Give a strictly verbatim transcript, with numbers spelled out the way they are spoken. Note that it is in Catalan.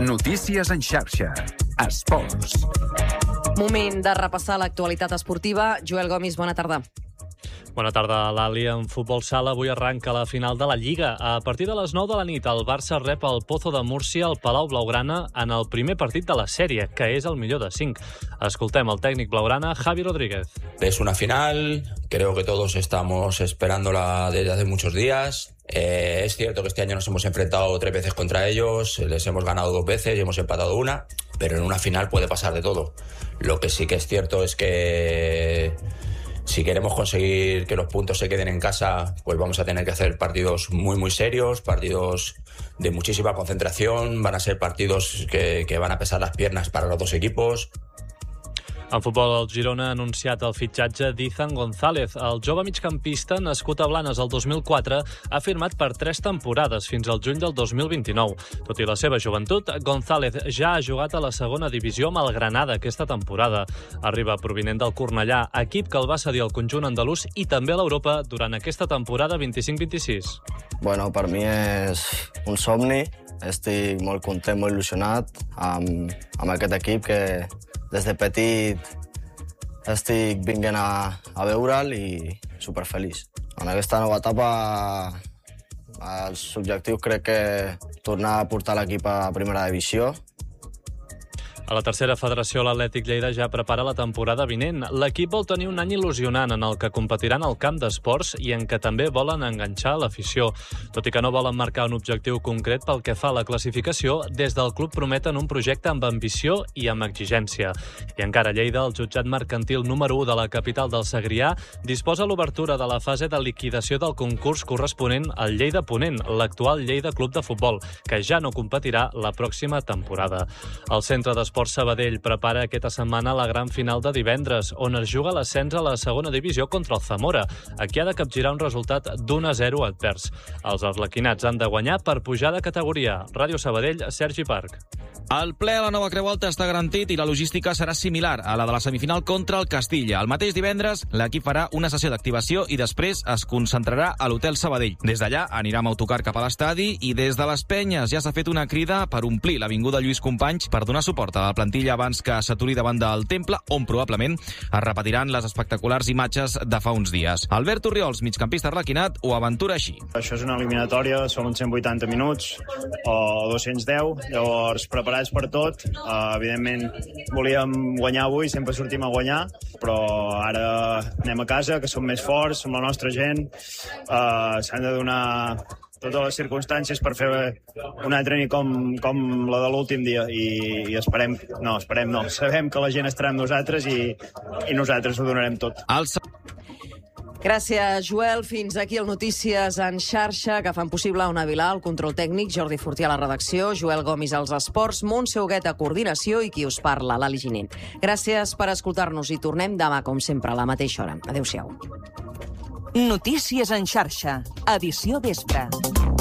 Notícies en xarxa. Esports. Moment de repassar l'actualitat esportiva. Joel Gomis, bona tarda. Bona tarda, Lali. En futbol sala avui arranca la final de la Lliga. A partir de les nou de la nit, el Barça rep el Pozo de Múrcia al Palau Blaugrana en el primer partit de la sèrie, que és el millor de cinc. Escoltem el tècnic blaugrana, Javi Rodríguez. Es una final, creo que todos estamos esperándola desde hace muchos días. Eh, es cierto que este año nos hemos enfrentado tres veces contra ellos, les hemos ganado dos veces y hemos empatado una, pero en una final puede pasar de todo. Lo que sí que es cierto es que si queremos conseguir que los puntos se queden en casa, pues vamos a tener que hacer partidos muy muy serios, partidos de muchísima concentración, van a ser partidos que, que van a pesar las piernas para los dos equipos. En futbol, el Girona ha anunciat el fitxatge d'Ethan González. El jove migcampista, nascut a Blanes el dos mil quatre, ha firmat per tres temporades, fins al juny del dos mil vint-i-nou. Tot i la seva joventut, González ja ha jugat a la segona divisió amb el Granada aquesta temporada. Arriba provinent del Cornellà, equip que el va cedir al conjunt andalús i també a l'Europa durant aquesta temporada vint-i-cinc vint-i-sis. Bueno, per mi és un somni. Estic molt content, molt il·lusionat amb, amb aquest equip que des de petit estic vinguent a, a veure'l i superfeliç. En aquesta nova etapa els objectius crec que tornar a portar l'equip a primera divisió. A la tercera federació, l'Atlètic Lleida ja prepara la temporada vinent. L'equip vol tenir un any il·lusionant en el que competiran al camp d'esports i en què també volen enganxar l'afició. Tot i que no volen marcar un objectiu concret pel que fa a la classificació, des del club prometen un projecte amb ambició i amb exigència. I encara a Lleida, el jutjat mercantil número u de la capital del Segrià disposa l'obertura de la fase de liquidació del concurs corresponent al Lleida Ponent, l'actual Lleida Club de Futbol, que ja no competirà la pròxima temporada. El centre d'esports Sabadell prepara aquesta setmana la gran final de divendres, on es juga l'ascens a la segona divisió contra el Zamora. Aquí ha de capgirar un resultat d'un a zero advers. Els arlequinats han de guanyar per pujar de categoria. Ràdio Sabadell, Sergi Parc. El ple a la nova Creu Alta està garantit i la logística serà similar a la de la semifinal contra el Castilla. El mateix divendres, l'equip farà una sessió d'activació i després es concentrarà a l'Hotel Sabadell. Des d'allà anirà amb autocar cap a l'estadi i des de les Penyes ja s'ha fet una crida per omplir l'avinguda Lluís Companys per donar suport a la plantilla abans que s'aturi davant del Temple, on probablement es repetiran les espectaculars imatges de fa uns dies. Albert Orriols, migcampista arlequinat, ho aventura així. Això és una eliminatòria, són cent vuitanta minuts o dos-cents deu, llavors preparats per tot. Uh, evidentment volíem guanyar avui, sempre sortim a guanyar, però ara anem a casa, que som més forts, som la nostra gent, uh, s'han de donar totes les circumstàncies per fer una altra nit com, com la de l'últim dia i, i esperem, no, esperem no, sabem que la gent estarà amb nosaltres i, i nosaltres ho donarem tot. El... Gràcies, Joel. Fins aquí el Notícies en xarxa, que fan possible una Vilà, el control tècnic, Jordi Fortià a la redacció, Joel Gomis als esports, Montse Huguet a coordinació i qui us parla, Lali Ginent. Gràcies per escoltar-nos i tornem demà, com sempre, a la mateixa hora. Adéu-siau. Notícies en xarxa, edició vespre.